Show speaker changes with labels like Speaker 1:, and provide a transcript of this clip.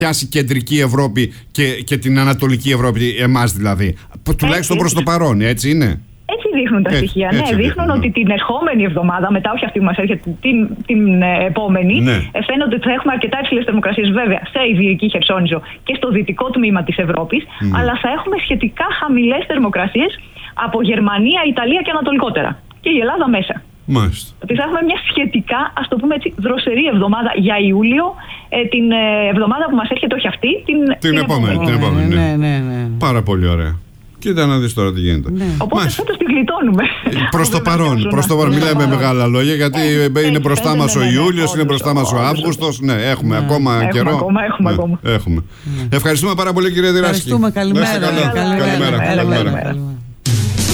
Speaker 1: πιάσει κεντρική Ευρώπη και την Ανατολική Ευρώπη, εμάς δηλαδή. Τουλάχιστον προς το παρόν, έτσι είναι.
Speaker 2: Έτσι δείχνουν τα στοιχεία. Ναι, δείχνουν ότι την ερχόμενη εβδομάδα, μετά όχι αυτή που μας έρχεται, την επόμενη, φαίνεται ότι θα έχουμε αρκετά υψηλές θερμοκρασίες, βέβαια, σε Ιβηρική Χερσόνησο και στο δυτικό τμήμα της Ευρώπης, αλλά θα έχουμε σχετικά χαμηλές θερμοκρασίες από Γερμανία, Ιταλία και ανατολικότερα. Και η Ελλάδα μέσα.
Speaker 1: Μάλιστα.
Speaker 2: Ότι θα έχουμε μια σχετικά, ας το πούμε έτσι, δροσερή εβδομάδα για Ιούλιο, την εβδομάδα που μας έρχεται, όχι αυτή, την επόμενη.
Speaker 3: Ναι.
Speaker 1: Πάρα πολύ ωραία. Κοίτα να δεις τώρα τι γίνεται.
Speaker 2: Οπότε φέτος τη γλιτώνουμε.
Speaker 1: Προς το παρόν. Μιλάμε μεγάλα λόγια, γιατί είναι μπροστά μας ο Ιούλιος, είναι μπροστά μας ο Αύγουστος. Ναι, έχουμε ακόμα καιρό.
Speaker 2: Έχουμε.
Speaker 1: Ευχαριστούμε πάρα πολύ, κυρία Δράση.
Speaker 3: Ευχαριστούμε. Καλημέρα.